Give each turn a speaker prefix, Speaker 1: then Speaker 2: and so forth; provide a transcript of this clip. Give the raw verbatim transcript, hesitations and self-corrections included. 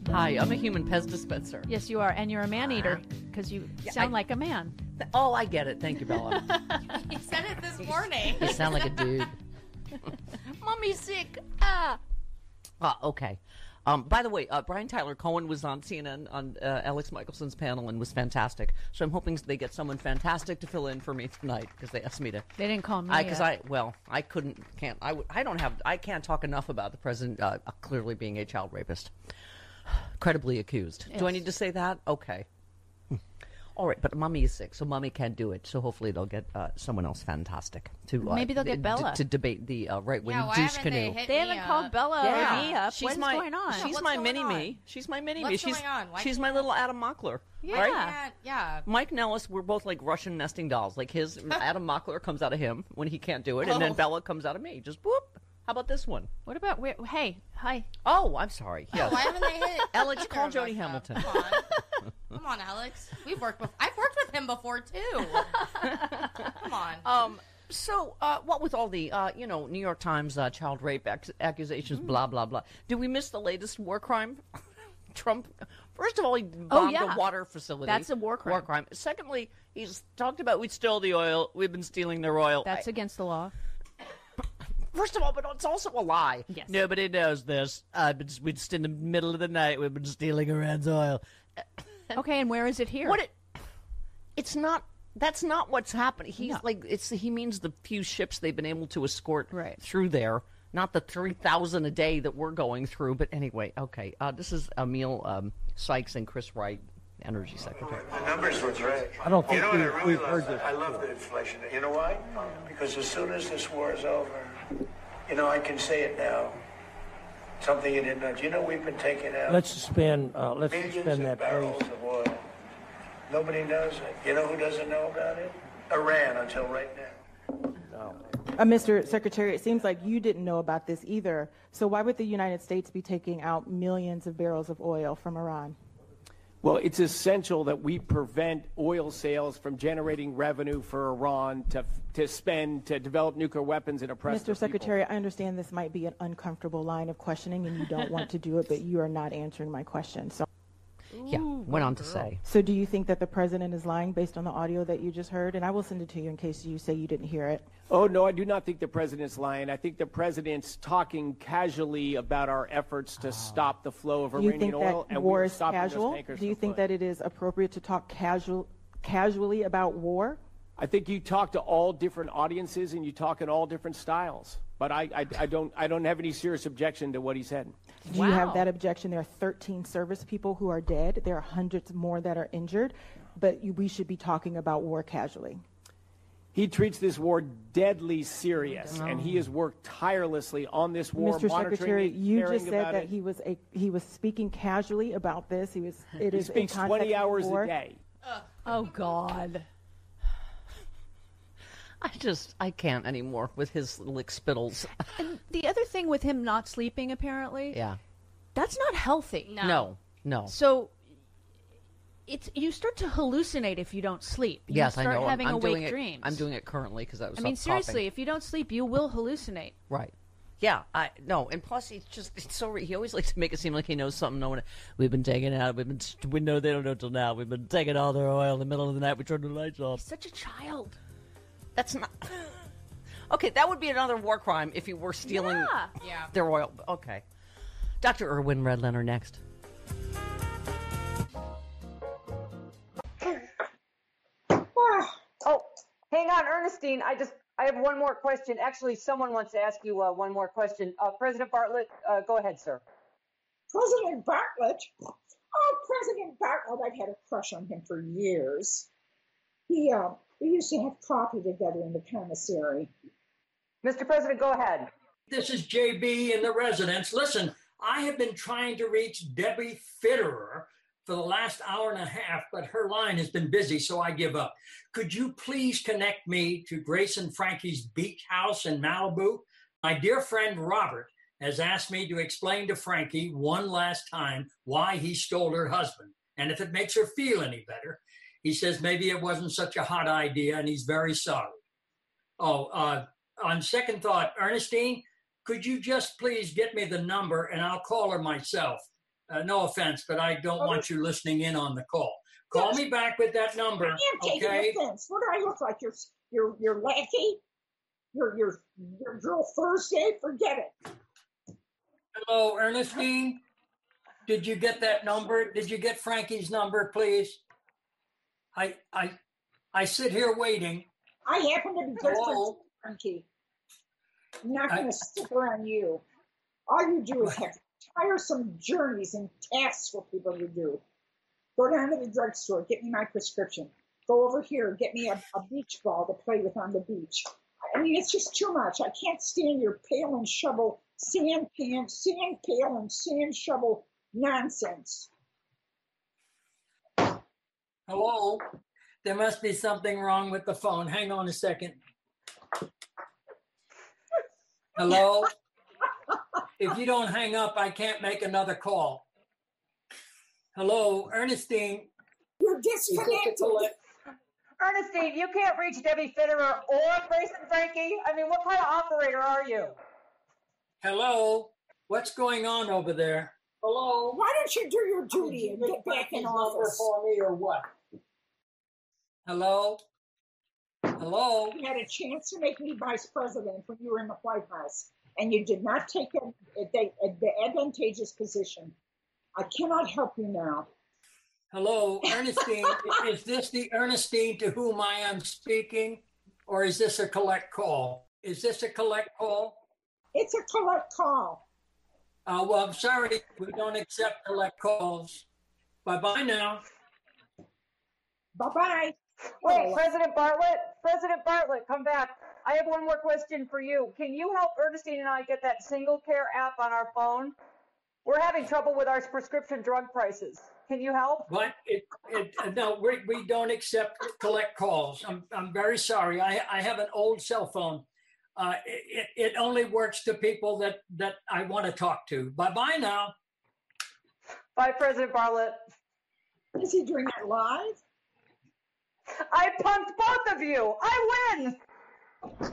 Speaker 1: Hi, I'm a human Pez dispenser.
Speaker 2: Yes, you are. And you're a man-eater because you
Speaker 1: Yeah,
Speaker 2: sound
Speaker 1: I-
Speaker 2: like a man.
Speaker 1: Oh, I get it. Thank you, Bella.
Speaker 3: He said it this morning.
Speaker 1: You sound like a dude. Mommy's sick. Ah. Uh, okay. Um, by the way, uh, Brian Tyler Cohen was on C N N on uh, Alex Michelson's panel and was fantastic. So I'm hoping they get someone fantastic to fill in for me tonight because they asked me to.
Speaker 2: They didn't call me.
Speaker 1: Because I, I, well, I couldn't, can't, I, w- I don't have, I can't talk enough about the president uh, clearly being a child rapist, credibly accused.
Speaker 2: Yes.
Speaker 1: Do I need to say that? Okay. All right, but Mommy is sick, so Mommy can't do it. So hopefully they'll get uh, someone else fantastic to uh,
Speaker 2: Maybe they'll get
Speaker 1: d-
Speaker 2: Bella.
Speaker 1: to debate the uh, right-wing
Speaker 3: Yeah, why
Speaker 1: douche
Speaker 3: haven't they
Speaker 1: canoe.
Speaker 3: hit
Speaker 2: They
Speaker 3: me
Speaker 2: haven't
Speaker 3: up?
Speaker 2: called Bella
Speaker 1: Yeah.
Speaker 2: or me up.
Speaker 1: She's
Speaker 2: What is
Speaker 1: my,
Speaker 2: going on?
Speaker 1: She's
Speaker 3: What's
Speaker 1: my
Speaker 3: going
Speaker 1: mini
Speaker 3: on?
Speaker 1: me. She's my mini me.
Speaker 3: What's
Speaker 1: She's
Speaker 3: going on? Why
Speaker 1: she's
Speaker 3: can't
Speaker 1: my
Speaker 3: you-
Speaker 1: little Adam Mockler.
Speaker 2: Yeah.
Speaker 1: Right?
Speaker 3: Yeah, yeah.
Speaker 1: Mike Nellis, we're both like Russian nesting dolls. Like his Adam Mockler comes out of him when he can't do it, and then
Speaker 3: Oh.
Speaker 1: Bella comes out of me. Just whoop. How about this one?
Speaker 2: What about, wait, hey, hi.
Speaker 1: Oh, I'm sorry. Yes.
Speaker 3: Why haven't they hit
Speaker 1: Alex,
Speaker 3: either
Speaker 1: call
Speaker 3: of
Speaker 1: Jody
Speaker 3: us up?
Speaker 1: Hamilton.
Speaker 3: Come on. Come on, Alex. We've worked with, I've worked with him before, too. Come on.
Speaker 1: Um. So, uh, what with all the, uh, you know, New York Times uh, child rape ac- accusations,
Speaker 2: Mm.
Speaker 1: blah blah blah? Did we miss the latest war crime? Trump. First of all, he bombed
Speaker 2: yeah.
Speaker 1: a water facility.
Speaker 2: That's a war crime.
Speaker 1: War crime. Secondly, he's talked about we stole the oil. We've been stealing their oil.
Speaker 2: That's
Speaker 1: I-
Speaker 2: against the law.
Speaker 1: First of all, but it's also a lie.
Speaker 2: Yes.
Speaker 1: Nobody knows this. Uh, but we're just in the middle of the night. We've been stealing Iran's oil.
Speaker 2: Okay, and where is it here?
Speaker 1: What it? It's not. That's not what's happening. He's
Speaker 2: No.
Speaker 1: like it's. He means the few ships they've been able to escort
Speaker 2: Right.
Speaker 1: through there, not the three thousand a day that we're going through. But anyway, okay. Uh, this is Emil um, Sykes and Chris Wright, Energy Secretary.
Speaker 4: The numbers were great.
Speaker 5: I don't
Speaker 4: You
Speaker 5: think
Speaker 4: know what I
Speaker 5: we've-
Speaker 4: really
Speaker 5: we've
Speaker 4: love?
Speaker 5: heard this
Speaker 4: I love the inflation. You know why? Because as soon as this war is over, you know, I can say it now. Something you didn't know. Do you know we've been taking out
Speaker 5: Let's suspend, uh, let's
Speaker 4: millions
Speaker 5: suspend
Speaker 4: of
Speaker 5: that,
Speaker 4: barrels
Speaker 5: please.
Speaker 4: of oil? Nobody knows it. You know who doesn't know about it? Iran until right now.
Speaker 6: Uh, Mister Secretary, it seems like you didn't know about this either. So why would the United States be taking out millions of barrels of oil from Iran?
Speaker 7: Well, it's essential that we prevent oil sales from generating revenue for Iran to to spend to develop nuclear weapons and oppress
Speaker 6: Mister
Speaker 7: their people.
Speaker 6: Secretary, I understand this might be an uncomfortable line of questioning and you don't want to do it, but you are not answering my question. So,
Speaker 1: Yeah, went on to say.
Speaker 6: so do you think that the president is lying based on the audio that you just heard? And I will send it to you in case you say you didn't hear it.
Speaker 7: Oh, no, I do not think the president's lying. I think the president's talking casually about our efforts to stop the flow of
Speaker 6: Do you
Speaker 7: Iranian
Speaker 6: think
Speaker 7: oil.
Speaker 6: that
Speaker 7: and
Speaker 6: war
Speaker 7: we're
Speaker 6: is
Speaker 7: stopping those
Speaker 6: casual?
Speaker 7: tankers
Speaker 6: Do you
Speaker 7: from
Speaker 6: think
Speaker 7: flowing.
Speaker 6: that it is appropriate to talk casual, casually about war?
Speaker 7: I think you talk to all different audiences and you talk in all different styles. But I, I, I don't I don't have any serious objection to what he said.
Speaker 6: Do you have
Speaker 2: Wow.
Speaker 6: that objection? There are thirteen service people who are dead. There are hundreds more that are injured. But you, we should be talking about war casually.
Speaker 7: He treats this war deadly serious, and he has worked tirelessly on this war,
Speaker 6: Mister
Speaker 7: monitoring
Speaker 6: Secretary,
Speaker 7: it,
Speaker 6: you
Speaker 7: caring
Speaker 6: just said
Speaker 7: about
Speaker 6: that
Speaker 7: it.
Speaker 6: he was a he was speaking casually about this. He was. It
Speaker 7: He
Speaker 6: is in
Speaker 7: speaks
Speaker 6: context
Speaker 7: twenty
Speaker 6: of
Speaker 7: hours
Speaker 6: war.
Speaker 7: a day.
Speaker 2: Oh, God.
Speaker 1: I just I can't anymore with his lick spittles.
Speaker 2: And the other thing with him not sleeping, apparently,
Speaker 1: Yeah.
Speaker 2: that's not healthy.
Speaker 3: No.
Speaker 1: No. No.
Speaker 2: So it's you start to hallucinate if you don't sleep. You
Speaker 1: Yes, I
Speaker 2: start
Speaker 1: know. I'm-
Speaker 2: having
Speaker 1: I'm,
Speaker 2: awake
Speaker 1: doing it.
Speaker 2: dreams.
Speaker 1: I'm doing it currently because I was.
Speaker 2: I mean,
Speaker 1: up
Speaker 2: seriously,
Speaker 1: coughing.
Speaker 2: if you don't sleep, you will hallucinate.
Speaker 1: Right. Yeah, I no, and plus he's just it's so he always likes to make it seem like he knows something. No one, we've been taking it out. We've been we know they don't know till now. We've been taking all their oil in the middle of the night. We turned the lights off.
Speaker 2: Such a child.
Speaker 1: That's not okay. That would be another war crime if you were stealing
Speaker 2: Yeah.
Speaker 3: Yeah.
Speaker 1: their oil. Okay, Doctor Irwin Redlener next.
Speaker 8: Oh, hang on, Ernestine. I just I have one more question. Actually, someone wants to ask you uh, one more question. Uh, President Bartlett, uh, go ahead, sir.
Speaker 9: President Bartlett? Oh, President Bartlett, I've had a crush on him for years. He, uh, we used to have coffee together in the commissary.
Speaker 8: Mister President, go ahead.
Speaker 10: This is J B in the residence. Listen, I have been trying to reach Debbie Fitterer for the last hour and a half, but her line has been busy, so I give up. Could you please connect me to Grace and Frankie's beach house in Malibu? My dear friend Robert has asked me to explain to Frankie one last time why he stole her husband. And if it makes her feel any better, he says maybe it wasn't such a hot idea and he's very sorry. Oh, uh, on second thought, Ernestine, could you just please get me the number and I'll call her myself? Uh, no offense, but I don't want you listening in on the call. Call
Speaker 9: Yes.
Speaker 10: me back with that number,
Speaker 9: I am taking
Speaker 10: okay?
Speaker 9: offense. What do I look like? Your your your lackey? Your your your girl Thursday? Forget it.
Speaker 10: Hello, Ernestine. Did you get that number? Did you get Frankie's number, please? I I I sit here waiting.
Speaker 9: I happen to be good friends
Speaker 10: Hello?
Speaker 9: with Frankie. I'm not going
Speaker 10: I-
Speaker 9: to stick around you. All you do is have tiresome journeys and tasks for people to do. Go down to the drugstore, get me my prescription. Go over here, get me a, a beach ball to play with on the beach. I mean, it's just too much. I can't stand your pail and shovel, sand pan, sand pail and sand shovel nonsense.
Speaker 10: Hello? There must be something wrong with the phone. Hang on a second. Hello? If you don't hang up, I can't make another call. Hello, Ernestine.
Speaker 9: You're
Speaker 10: Is this a
Speaker 9: disconnected.
Speaker 10: collect-
Speaker 8: Ernestine, you can't reach Debbie Fitterer or Grayson Frankie. I mean, what kind of operator are you?
Speaker 10: Hello? What's going on over there? Hello?
Speaker 9: Why don't you do your duty and
Speaker 10: Did you
Speaker 9: get back in
Speaker 10: Frankie's number
Speaker 9: office?
Speaker 10: for me or what? Hello? Hello?
Speaker 9: You had a chance to make me vice president when you were in the White House, and you did not take a, a, a, the advantageous position. I cannot help you now.
Speaker 10: Hello, Ernestine. Is this the Ernestine to whom I am speaking, or is this a collect call? Is this a collect call?
Speaker 9: It's a collect call.
Speaker 10: Uh, well, I'm sorry, we don't accept collect calls. Bye-bye now.
Speaker 9: Bye-bye.
Speaker 8: Wait, President Bartlett, President Bartlett, come back. I have one more question for you. Can you help Ernestine and I get that single care app on our phone? We're having trouble with our prescription drug prices. Can you help?
Speaker 10: But it, it, no, we, we don't accept collect calls. I'm, I'm very sorry. I, I have an old cell phone. Uh, it, it only works to people that, that I want to talk to. Bye-bye now.
Speaker 8: Bye, President Bartlett.
Speaker 9: Is he doing that live?
Speaker 8: I punked both of you. I win.